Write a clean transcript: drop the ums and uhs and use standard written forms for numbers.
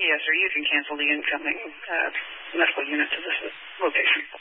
Yes, or you can cancel the incoming medical unit to this location.